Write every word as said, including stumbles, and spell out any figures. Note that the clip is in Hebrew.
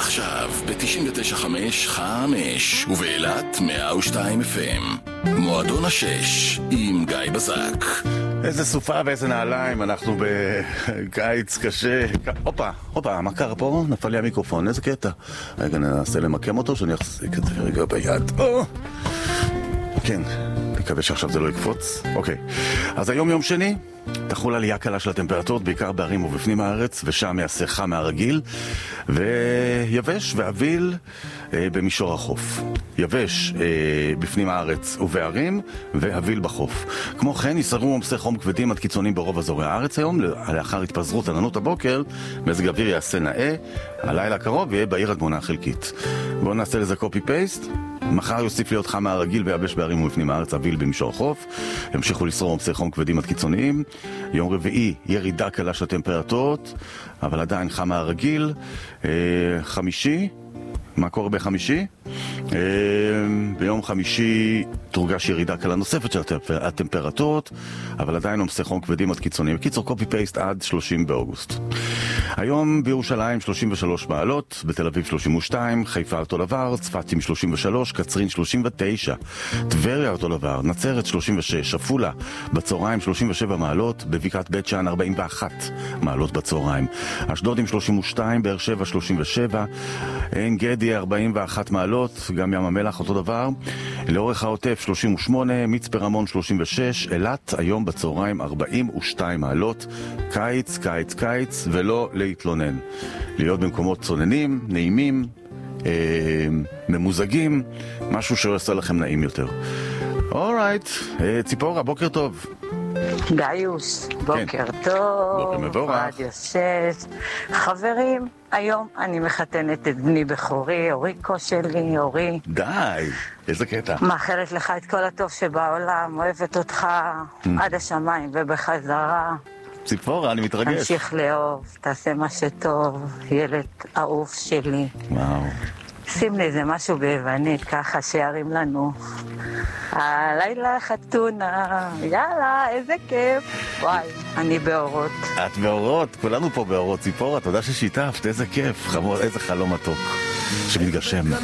עכשיו ב-תשעים ותשע נקודה חמש חמש ובאילת מאה ושתיים אף אם. מועדון השש עם גיא בזק. איזה סופה ואיזה נעליים, אנחנו בקיץ קשה. הופה, הופה, מה קרה פה? נפל לי המיקרופון, איזה קטע. רגע, ננסה למקם אותו, שאני אחזיק את זה רגע ביד. או! כן, מקווה שעכשיו זה לא יקפוץ. אוקיי, אז היום יום שני, תחול עלייה קלה של הטמפרטורות, בעיקר בערים ובפנים הארץ, ושם יעשה חם מהרגיל, ויבש ואביל אה, במישור החוף. יבש אה, בפנים הארץ ובערים, ואביל בחוף. כמו כן, יסרו עומסי חום כבדים עד קיצוניים ברוב אזורי הארץ היום, לאחר התפזרות עננות הבוקר, מזג אוויר יעשה נאה, הלילה הקרוב יהיה בעיר הגמונה חלקית. בואו נעשה לזה קופי פייסט. מחר יוסיף להיות חם מהרגיל ויבש בערים ובפנים הארץ, אביל במישור החוף. ימשיכו לשרור עומסי חום כבדים עד קיצוניים. יום רביעי ירידה קלה של הטמפרטורות, אבל עדיין חם מהרגיל. אה, חמישי, מה קורה בחמישי? אה, ביום חמישי תורגש ירידה קלה נוספת של הטמפרטורות, אבל עדיין עומסי חום כבדים עד קיצוניים. בקיצור, קופי פייסט עד שלושים באוגוסט. היום בירושלים שלושים ושלוש מעלות, בתל אביב שלושים ושתיים, חיפה אותו דבר, צפת עם שלושים ושלוש, קצרין שלושים ותשע, טבריה אותו דבר, נצרת שלושים ושש, עפולה בצהריים שלושים ושבע מעלות, בבקעת בית שאן ארבעים ואחת מעלות בצהריים, אשדוד עם שלושים ושתיים, באר שבע שלושים ושבע, עין גדי ארבעים ואחת מעלות, גם ים המלח אותו דבר, לאורך העוטף שלושים ושמונה, מצפה רמון שלושים ושש, אילת היום בצהריים ארבעים ושתיים מעלות. קיץ, קיץ, קיץ, ולא להתלונן. להיות במקומות צוננים, נעימים, אה, ממוזגים, משהו שעושה לכם נעים יותר. אורייט, אה, ציפורה, בוקר טוב. גיוס, בוקר כן. טוב. בוקר מבורך. רדיו שש. חברים, היום אני מחתנת את בני בכורי, אוריקו שלי, אורי. די, איזה קטע. מאחלת לך את כל הטוב שבעולם, אוהבת אותך עד השמיים ובחזרה. ציפורה, אני מתרגש. תמשיך לאהוב, תעשה מה שטוב, ילד אהוב שלי. וואו. שים לי איזה משהו ביוונית, ככה שירים לנו. הלילה חתונה, יאללה, איזה כיף. וואי, אני באורות. את באורות, כולנו פה באורות. ציפורה, תודה ששיתפת, איזה כיף. חמור, איזה חלום מתוק שמתגשם.